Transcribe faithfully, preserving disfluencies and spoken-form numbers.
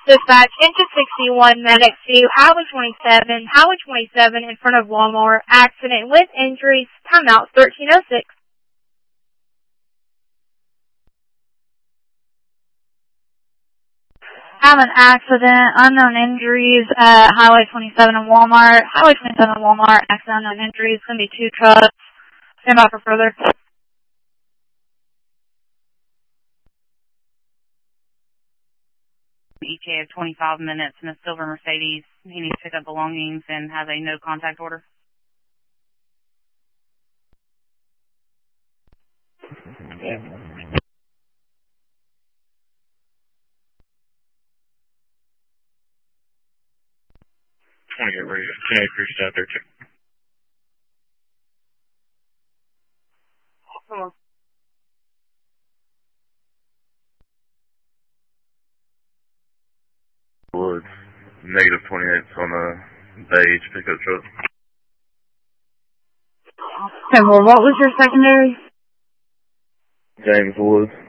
Dispatch, engine sixty-one, medic to Highway twenty-seven, Highway twenty-seven in front of Walmart, accident with injuries, timeout thirteen oh six. Have an accident, unknown injuries at Highway twenty-seven and Walmart. Highway twenty-seven and Walmart, accident, unknown injuries. Going to be two trucks. Stand by for further. E T A of twenty-five minutes in a silver Mercedes. He needs to pick up belongings and has a no contact order. Yeah. twenty-eight radio, twenty-eight cruisers out there, check. Come on. Wood, negative twenty-eight on a beige pickup truck. Okay, well, what was your secondary? James Wood.